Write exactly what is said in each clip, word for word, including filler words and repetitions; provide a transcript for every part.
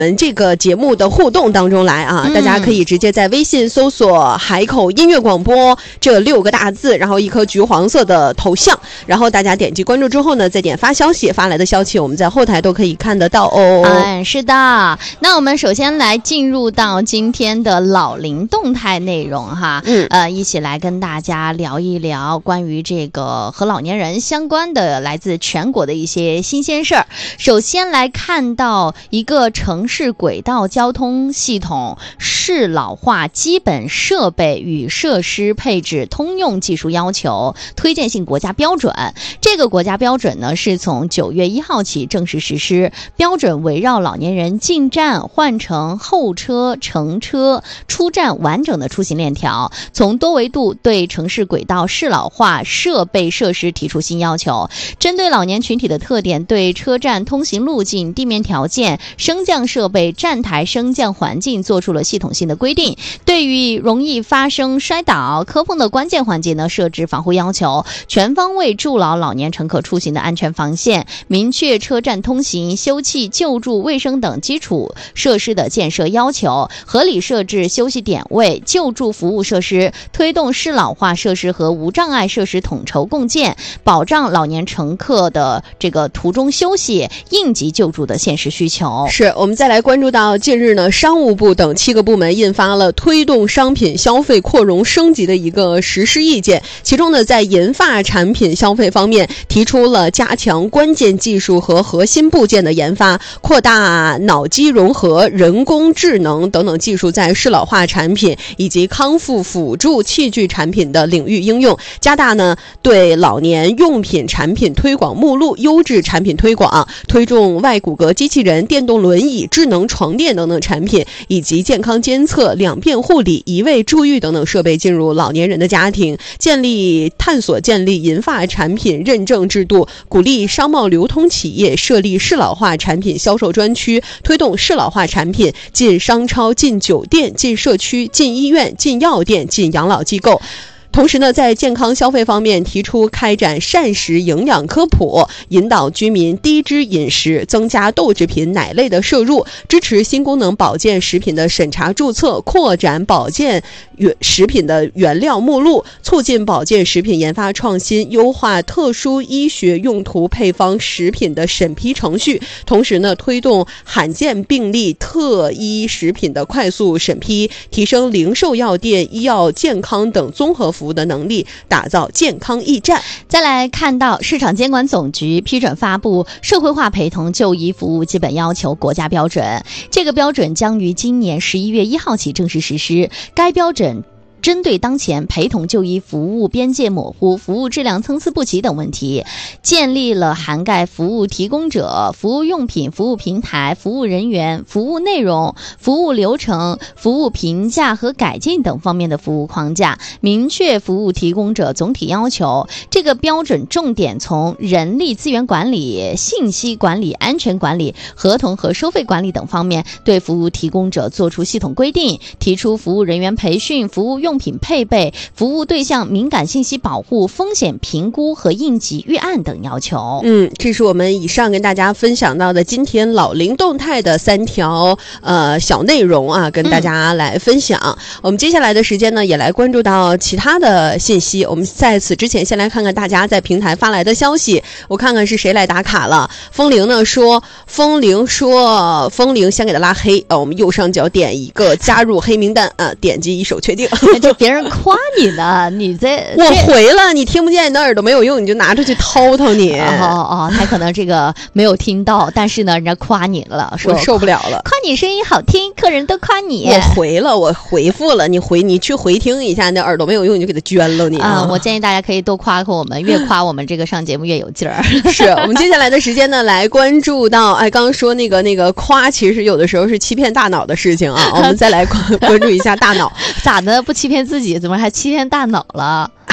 我们这个节目的互动当中来啊、嗯、大家可以直接在微信搜索海口音乐广播这六个大字，然后一颗橘黄色的头像，然后大家点击关注之后呢，再点发消息，发来的消息我们在后台都可以看得到哦。 嗯，是的。那我们首先来进入到今天的老龄动态内容哈，嗯，呃，一起来跟大家聊一聊关于这个和老年人相关的来自全国的一些新鲜事儿。首先来看到一个城市轨道交通系统适老化基本设备与设施配置通用技术要求推荐性国家标准。这个国家标准呢，是从九月一号起正式实施。标准围绕老年人进站、换乘、候车、乘车、出站完整的出行链条，从多维度对城市轨道适老化设备设施提出新要求，针对老年群体的特点，对车站通行路径、地面条件、升降设备、站台升降环境做出了系统性的规定。对于容易发生摔倒、磕碰的关键环节呢，设置防护要求，全方位筑牢老年乘客出行的安全防线，明确车站通行、休憩、救助、卫生等基础设施的建设要求，合理设置休息点位、救助服务设施，推动适老化设施和无障碍设施统筹共建，保障老年乘客的这个途中休息、应急救助的现实需求。 是，我们再来关注到近日呢，商务部等七个部门印发了推动商品消费扩容升级的一个实施意见，其中呢，在银发产品消费方面提出了加强关键技术和核心部件的研发，扩大脑机融合、人工智能等等技术在适老化产品以及康复辅助器具产品的领域应用，加大呢对老年用品产品推广目录、优质产品推广，推动外骨骼机器人、电动轮椅、智能床垫等等产品以及健康监测、两便护理、移位注育等等设备进入老年人的家庭，建立探索建立银发产品认证制度，鼓励商贸流通企业设立适老化产品销售专区，推动适老化产品进商超、进酒店、进社区、进医院、进药店、进养老机构。同时呢，在健康消费方面提出开展膳食营养科普，引导居民低脂饮食，增加豆制品、奶类的摄入，支持新功能保健食品的审查注册，扩展保健食品的原料目录，促进保健食品研发创新，优化特殊医学用途配方食品的审批程序。同时呢，推动罕见病例特医食品的快速审批，提升零售药店、医药健康等综合服务的能力，打造健康驿站。 再来看到市场监管总局批准发布社会化陪同就医服务基本要求国家标准，这个标准将于今年十一月一号起正式实施。该标准针对当前陪同就医服务边界模糊、服务质量参差不齐等问题，建立了涵盖服务提供者、服务用品、服务平台、服务人员、服务内容、服务流程、服务评价和改进等方面的服务框架，明确服务提供者总体要求。这个标准重点从人力资源管理、信息管理、安全管理、合同和收费管理等方面对服务提供者做出系统规定，提出服务人员培训、服务用用品配备、服务对象敏感信息保护、风险评估和应急预案等要求。 嗯，这是我们以上跟大家分享到的今天老龄动态的三条呃小内容啊，跟大家来分享。嗯、我们接下来的时间呢，也来关注到其他的信息。我们在此之前，先来看看大家在平台发来的消息。我看看是谁来打卡了。风铃呢说，风铃说，风铃先给他拉黑。呃，我们右上角点一个加入黑名单，呃，点击一手确定。 就别人夸你呢，你在我回了，你听不见，你的耳朵没有用，你就拿出去掏掏你。 哦哦，他可能这个没有听到，但是呢，人家夸你了，说我受不了了， 夸你声音好听，客人都夸你。 我回了，我回复了，你回你去回听一下，那耳朵没有用，你就给他捐了你啊、呃！我建议大家可以多夸夸我们，越夸我们这个上节目越有劲儿。 是我们接下来的时间呢，来关注到，哎，刚刚说那个那个夸，其实有的时候是欺骗大脑的事情啊。我们再来关关注一下大脑， 咋的不欺骗自己？怎么还欺骗大脑了？ 唉，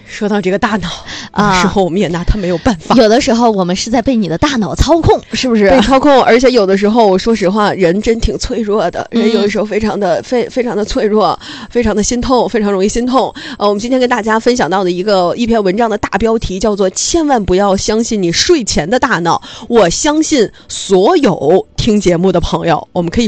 说到这个大脑啊，有时候我们也拿它没有办法。 有的时候我们是在被你的大脑操控，是不是？ 被操控，而且有的时候，说实话，人真挺脆弱的，人有的时候非常的、嗯、非非常的脆弱，非常的心痛，非常容易心痛。呃，我们今天跟大家分享到的一个一篇文章的大标题叫做"千万不要相信你睡前的大脑"，我相信所有听节目的朋友，我们可以